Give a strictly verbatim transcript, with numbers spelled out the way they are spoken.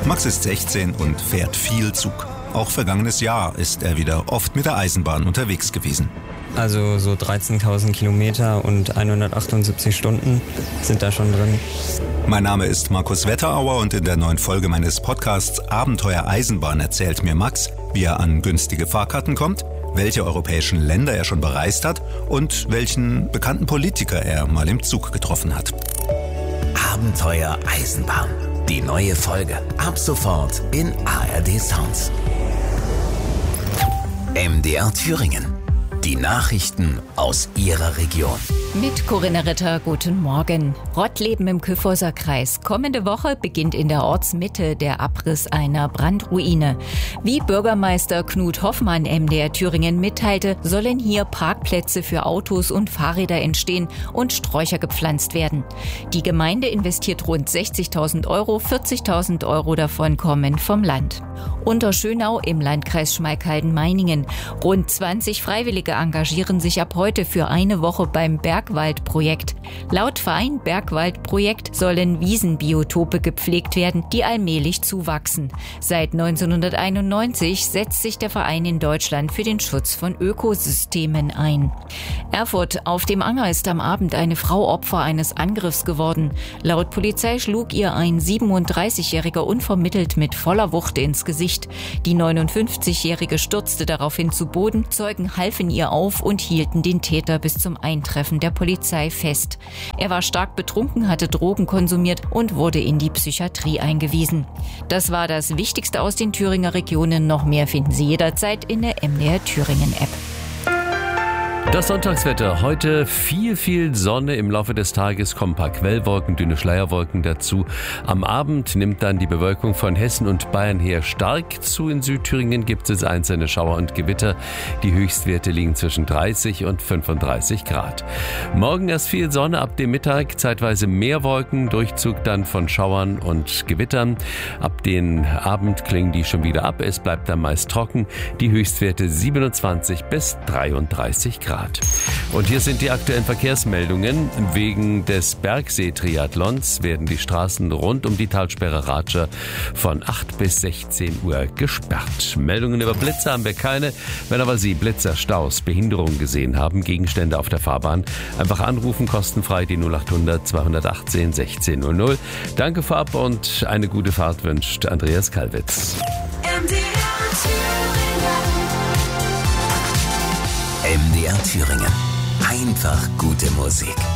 Max ist sechzehn und fährt viel Zug. Auch vergangenes Jahr ist er wieder oft mit der Eisenbahn unterwegs gewesen. Also so dreizehntausend Kilometer und hundertachtundsiebzig Stunden sind da schon drin. Mein Name ist Markus Wetterauer und in der neuen Folge meines Podcasts Abenteuer Eisenbahn erzählt mir Max, wie er an günstige Fahrkarten kommt, welche europäischen Länder er schon bereist hat und welchen bekannten Politiker er mal im Zug getroffen hat. Abenteuer Eisenbahn. Die neue Folge ab sofort in A R D Sounds. M D R Thüringen. Die Nachrichten aus Ihrer Region. Mit Corinna Ritter, guten Morgen. Rottleben im Kyffhäuser Kreis. Kommende Woche beginnt in der Ortsmitte der Abriss einer Brandruine. Wie Bürgermeister Knut Hoffmann M D R Thüringen mitteilte, sollen hier Parkplätze für Autos und Fahrräder entstehen und Sträucher gepflanzt werden. Die Gemeinde investiert rund sechzigtausend Euro, vierzigtausend Euro davon kommen vom Land. Unterschönau im Landkreis Schmalkalden-Meiningen. Rund zwanzig Freiwillige engagieren sich ab heute für eine Woche beim Bergwaldprojekt. Laut Verein Bergwaldprojekt sollen Wiesenbiotope gepflegt werden, die allmählich zuwachsen. Seit neunzehnhunderteinundneunzig setzt sich der Verein in Deutschland für den Schutz von Ökosystemen ein. Erfurt: Auf dem Anger ist am Abend eine Frau Opfer eines Angriffs geworden. Laut Polizei schlug ihr ein siebenunddreißigjähriger unvermittelt mit voller Wucht ins Gesicht. Die neunundfünfzigjährige stürzte daraufhin zu Boden. Zeugen halfen ihr auf und hielten den Täter bis zum Eintreffen der Polizei fest. Er war stark betrunken, hatte Drogen konsumiert und wurde in die Psychiatrie eingewiesen. Das war das Wichtigste aus den Thüringer Regionen. Noch mehr finden Sie jederzeit in der M D R Thüringen App. Das Sonntagswetter. Heute viel, viel Sonne. Im Laufe des Tages kommen ein paar Quellwolken, dünne Schleierwolken dazu. Am Abend nimmt dann die Bewölkung von Hessen und Bayern her stark zu. In Südthüringen gibt es einzelne Schauer und Gewitter. Die Höchstwerte liegen zwischen dreißig und fünfunddreißig Grad. Morgen erst viel Sonne, ab dem Mittag zeitweise mehr Wolken, Durchzug dann von Schauern und Gewittern. Ab den Abend klingen die schon wieder ab. Es bleibt dann meist trocken. Die Höchstwerte siebenundzwanzig bis dreiunddreißig Grad. Und hier sind die aktuellen Verkehrsmeldungen. Wegen des Bergsee-Triathlons werden die Straßen rund um die Talsperre Ratscher von acht bis sechzehn Uhr gesperrt. Meldungen über Blitzer haben wir keine. Wenn aber Sie Blitzer, Staus, Behinderungen gesehen haben, Gegenstände auf der Fahrbahn, einfach anrufen, kostenfrei die null achthundert zweihundertachtzehn sechzehn null null. Danke vorab und eine gute Fahrt wünscht Andreas Kalwitz. M D R Thüringen. Einfach gute Musik.